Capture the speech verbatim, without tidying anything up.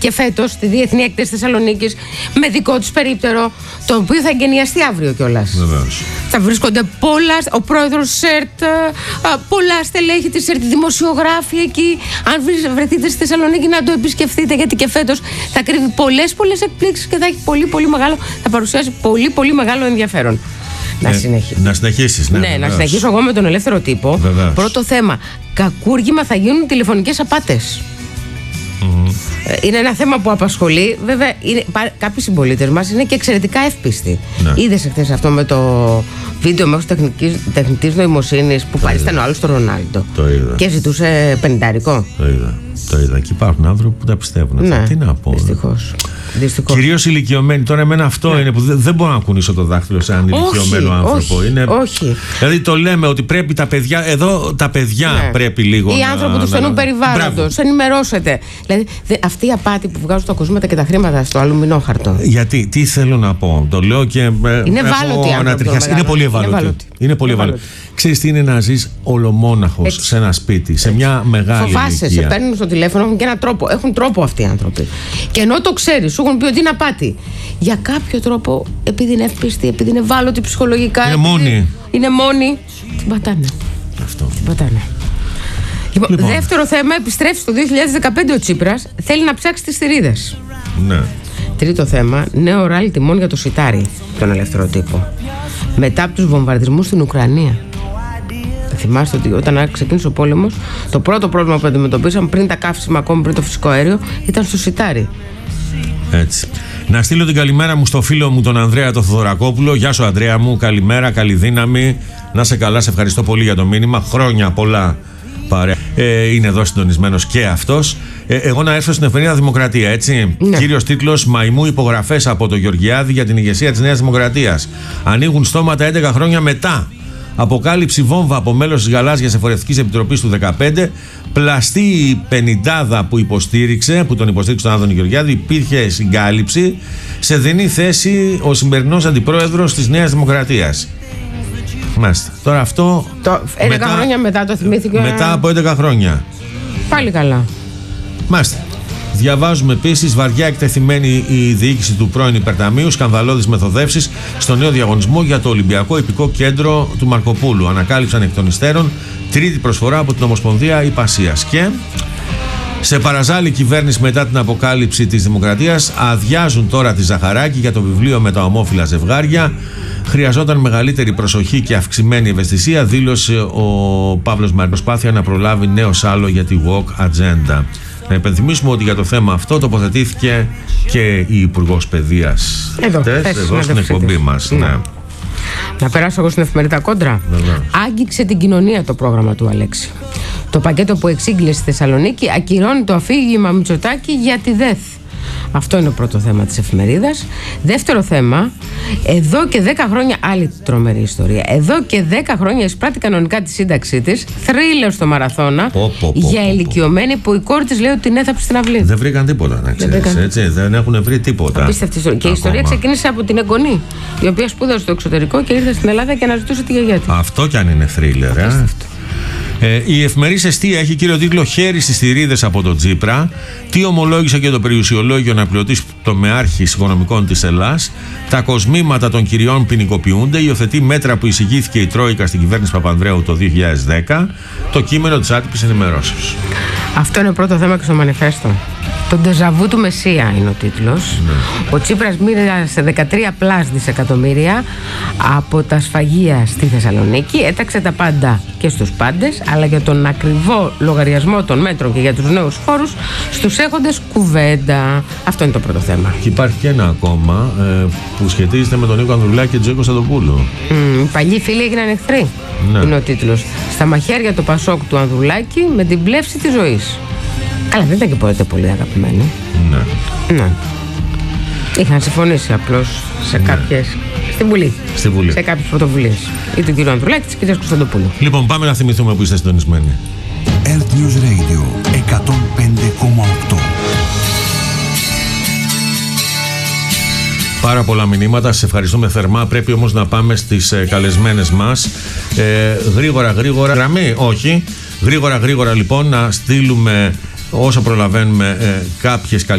και φέτος τη Διεθνή Έκθεση Θεσσαλονίκης με δικό τους περίπτερο, το οποίο θα εγκαινιαστεί αύριο κιόλας. Βεβαίως. Θα βρίσκονται πολλά, ο πρόεδρος ΣΕΡΤ, πολλά στελέχη της ΣΕΡΤ, δημοσιογράφοι εκεί. Αν βρεθείτε στη Θεσσαλονίκη να το επισκεφτείτε, γιατί και φέτος θα κρύβει πολλές πολλές εκπλήξεις και θα έχει πολύ πολύ μεγάλο, θα παρουσιάσει πολύ πολύ μεγάλο ενδιαφέρον. Να, ε, συνεχίσει. να συνεχίσεις, ναι. Ναι, να συνεχίσω εγώ με τον ελεύθερο τύπο. Βεβαίως. Πρώτο θέμα. Κακούργημα θα γίνουν τηλεφωνικές απάτες. Mm-hmm. Είναι ένα θέμα που απασχολεί. Βέβαια, είναι, κάποιοι συμπολίτες μας είναι και εξαιρετικά εύπιστοι. Ναι. Είδες εχθές αυτό με το βίντεο μέσω τεχνητής νοημοσύνης που παρίστανε ο άλλος τον Ρονάλντο. Το είδα. Και ζητούσε πενηντάρικο. Το είδα. Το είδα. Και υπάρχουν άνθρωποι που τα πιστεύουν. Ναι. Τι να πω. Δυστυχώς. Κυρίως ηλικιωμένοι. Τώρα, εμένα αυτό ναι. είναι που δεν μπορώ να κουνήσω το δάχτυλο σε έναν ηλικιωμένο άνθρωπο. Όχι, είναι... όχι. Δηλαδή το λέμε ότι πρέπει τα παιδιά. Εδώ τα παιδιά ναι. πρέπει λίγο. Οι άνθρωποι του στενού περιβάλλοντος. Ενημερώσετε. Δηλαδή αυτή η απάτη που βγάζουν τα κοσμήματα και τα χρήματα στο αλουμινόχαρτο. Γιατί, τι θέλω να πω. Το λέω και. Είναι ευάλωτοι. Είναι πολύ ευάλωτοι. Είναι πολύ ευάλωτοι. Ξέρεις τι είναι να ζεις ολομόναχος σε ένα σπίτι, σε μια μεγάλη ηλικία. Φοβάσαι, σε παίρνουν στο τηλέφωνο, έχουν και έναν τρόπο. Έχουν τρόπο αυτοί οι άνθρωποι. Και ενώ το ξέρεις, σου έχουν πει ότι είναι απάτη. Για κάποιο τρόπο, επειδή είναι εύπιστοι, επειδή είναι ευάλωτοι ψυχολογικά. Είναι μόνοι. Είναι μόνοι. Την πατάνε. Αυτό. Την πατάνε. Λοιπόν, λοιπόν, δεύτερο θέμα, επιστρέφει στο δύο χιλιάδες δεκαπέντε ο Τσίπρας, θέλει να ψάξει τις θηρίδες. Ναι. Τρίτο θέμα, νέο ράλι τιμών για το σιτάρι, τον ελεύθερο τύπο. Μετά από τους βομβαρδισμούς στην Ουκρανία. Θυμάστε ότι όταν ξεκίνησε ο πόλεμος, το πρώτο πρόβλημα που αντιμετωπίσαμε πριν τα καύσιμα, ακόμη πριν το φυσικό αέριο, ήταν στο σιτάρι. Έτσι. Να στείλω την καλημέρα μου στο φίλο μου τον Ανδρέα τον Θοδωρακόπουλο. Γεια σου, Ανδρέα μου. Καλημέρα, καλή δύναμη. Να σε καλά, σε ευχαριστώ πολύ για το μήνυμα. Χρόνια πολλά παρέα. Ε, είναι εδώ συντονισμένος και αυτός. Ε, εγώ να έρθω στην Εφημερίδα Δημοκρατία, έτσι. Ναι. Κύριος τίτλος: Μαϊμού υπογραφές από το Γεωργιάδη για την ηγεσία της Νέας Δημοκρατίας. Ανοίγουν στόματα έντεκα χρόνια μετά. Αποκάλυψη βόμβα από μέλος της Γαλάζιας Εφορευτικής Επιτροπής του δεκαπέντε. Πλαστή η πενηντάδα που υποστήριξε, που τον υποστήριξε τον Άδωνη Γεωργιάδη. Υπήρχε συγκάλυψη. Σε δινή θέση ο σημερινός αντιπρόεδρος της Νέας Δημοκρατίας. Μάλιστα. Τώρα αυτό. Το έντεκα μετά, χρόνια μετά το θυμήθηκε. Μετά από έντεκα χρόνια. Πάλι καλά. Μάλιστα. Διαβάζουμε επίσης: βαριά εκτεθειμένη η διοίκηση του πρώην Υπερταμείου, σκανδαλώδεις μεθοδεύσεις στο νέο διαγωνισμό για το Ολυμπιακό Ιππικό Κέντρο του Μαρκοπούλου. Ανακάλυψαν εκ των υστέρων τρίτη προσφορά από την Ομοσπονδία Ιππασίας. Και σε παραζάλη κυβέρνηση μετά την αποκάλυψη της Δημοκρατίας, αδειάζουν τώρα τη Ζαχαράκη για το βιβλίο με τα ομόφυλα ζευγάρια. Χρειαζόταν μεγαλύτερη προσοχή και αυξημένη ευαισθησία, δήλωσε ο Παύλος Μαρίνος. Προσπάθεια να προλάβει νέο σάλο για τη Walk Agenda. Να υπενθυμίσουμε ότι για το θέμα αυτό τοποθετήθηκε και η Υπουργός Παιδείας εδώ, χτες, θες, εδώ στην εκπομπή μας. Ναι. Ναι. Να περάσω εγώ στην Εφημερίδα Κόντρα. Βέβαια. Άγγιξε την κοινωνία το πρόγραμμα του Αλέξη. Το πακέτο που εξήγηλε στη Θεσσαλονίκη ακυρώνει το αφήγημα Μητσοτάκη για τη ΔΕΘ. Αυτό είναι το πρώτο θέμα της εφημερίδας. Δεύτερο θέμα, εδώ και δέκα χρόνια, άλλη τρομερή ιστορία. Εδώ και δέκα χρόνια εισπράττει κανονικά τη σύνταξή της, θρίλερ στο Μαραθώνα, πω, πω, πω, για ηλικιωμένη που η κόρη της λέει ότι την έθαψε στην αυλή. Δεν βρήκαν τίποτα, να ξέρεις. Δεν, έτσι, δεν έχουν βρει τίποτα. Απίστευτη ιστορία. Και η ιστορία ξεκίνησε από την εγγονή, η οποία σπούδασε στο εξωτερικό και ήρθε στην Ελλάδα και αναζητούσε τη γιαγιά της. Αυτό κι αν είναι θρίλερ, ε. Ε, η εφημερίδα Εστία έχει κύριο τίτλο: Χέρι στις θηρίδες από τον Τσίπρα. Τι ομολόγησε και το περιουσιολόγιο αναπληρωτής τομεάρχης οικονομικών της Ελλάς. Τα κοσμήματα των κυριών ποινικοποιούνται. Υιοθετεί μέτρα που εισηγήθηκε η Τρόικα στην κυβέρνηση Παπανδρέου το δύο χιλιάδες δέκα. Το κείμενο της άτυπης ενημερώσεως. Αυτό είναι πρώτο θέμα και στο μανιφέστο. Το ντεζαβού του Μεσσία είναι ο τίτλος. Ναι. Ο Τσίπρας μοίρασε δεκατρία πλάς δισεκατομμύρια από τα σφαγεία στη Θεσσαλονίκη. Έταξε τα πάντα και στους πάντες, αλλά για τον ακριβό λογαριασμό των μέτρων και για τους νέους φόρους στους έχοντες κουβέντα. Αυτό είναι το πρώτο θέμα. Και υπάρχει και ένα ακόμα ε, που σχετίζεται με τον Νίκο Ανδρουλάκη και τον Τζέκο Κωνσταντοπούλου. Mm, παλιοί φίλοι έγιναν εχθροί. Ναι. Είναι ο τίτλος. Στα μαχαίρια το Πασόκ του Ανδρουλάκη με την πλεύση της ζωής. Αλλά δεν ήταν και ποτέ πολύ αγαπημένοι. Ναι. Ναι. Είχαν συμφωνήσει απλώς σε ναι. κάποιες. Στην Βουλή. Στη Βουλή. Σε κάποιες πρωτοβουλίες. Ή του κ. Ανδρουλάκη της κυρίας Κωνσταντοπούλου. Λοιπόν, πάμε να θυμηθούμε που είστε συντονισμένοι. Earth News Radio εκατόν πέντε κόμμα οκτώ. Πάρα πολλά μηνύματα, σας ευχαριστούμε θερμά. Πρέπει όμως να πάμε στις ε, καλεσμένες μας. Ε, γρήγορα, γρήγορα. Γραμμή, όχι. Γρήγορα, γρήγορα λοιπόν να στείλουμε όσο προλαβαίνουμε ε, κάποιες καλές.